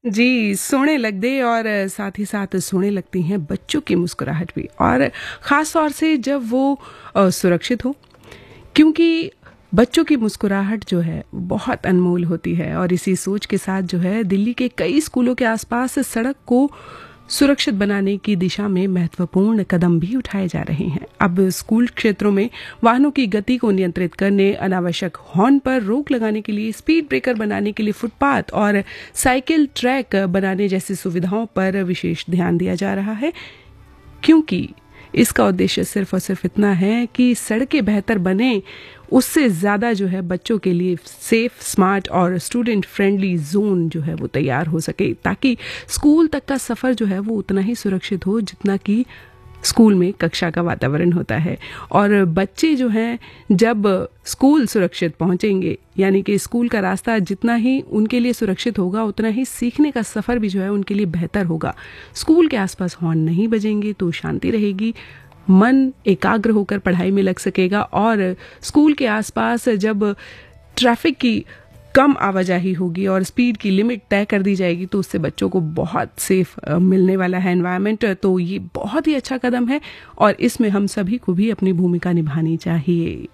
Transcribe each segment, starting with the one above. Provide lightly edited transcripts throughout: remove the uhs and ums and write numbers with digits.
जी, सोने लग दे और साथ ही साथ सोने लगती हैं बच्चों की मुस्कुराहट भी, और ख़ास तौर से जब वो सुरक्षित हो, क्योंकि बच्चों की मुस्कुराहट जो है बहुत अनमोल होती है। और इसी सोच के साथ जो है दिल्ली के कई स्कूलों के आसपास सड़क को सुरक्षित बनाने की दिशा में महत्वपूर्ण कदम भी उठाए जा रहे हैं। अब स्कूल क्षेत्रों में वाहनों की गति को नियंत्रित करने, अनावश्यक हॉर्न पर रोक लगाने के लिए, स्पीड ब्रेकर बनाने के लिए फुटपाथ और साइकिल ट्रैक बनाने जैसी सुविधाओं पर विशेष ध्यान दिया जा रहा है, क्योंकि इसका उद्देश्य सिर्फ और सिर्फ इतना है कि सड़कें बेहतर बने, उससे ज़्यादा जो है बच्चों के लिए सेफ, स्मार्ट और स्टूडेंट फ्रेंडली जोन जो है वो तैयार हो सके, ताकि स्कूल तक का सफ़र जो है वो उतना ही सुरक्षित हो जितना कि स्कूल में कक्षा का वातावरण होता है। और बच्चे जो हैं जब स्कूल सुरक्षित पहुंचेंगे, यानी कि स्कूल का रास्ता जितना ही उनके लिए सुरक्षित होगा, उतना ही सीखने का सफ़र भी जो है उनके लिए बेहतर होगा। स्कूल के आसपास हॉर्न नहीं बजेंगे तो शांति रहेगी, मन एकाग्र होकर पढ़ाई में लग सकेगा। और स्कूल के आसपास जब ट्रैफिक की कम आवाजाही होगी और स्पीड की लिमिट तय कर दी जाएगी, तो उससे बच्चों को बहुत सेफ मिलने वाला है एनवायरनमेंट। तो ये बहुत ही अच्छा कदम है और इसमें हम सभी को भी अपनी भूमिका निभानी चाहिए।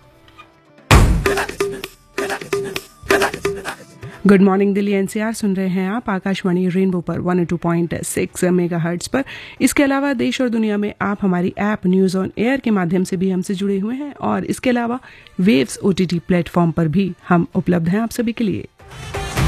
गुड मॉर्निंग दिल्ली एनसीआर सुन रहे हैं आप आकाशवाणी रेनबो पर 102.6 मेगाहर्ट्ज पर। इसके अलावा देश और दुनिया में आप हमारी ऐप न्यूज़ ऑन एयर के माध्यम से भी हमसे जुड़े हुए हैं, और इसके अलावा वेव्स ओटीटी प्लेटफॉर्म पर भी हम उपलब्ध हैं आप सभी के लिए।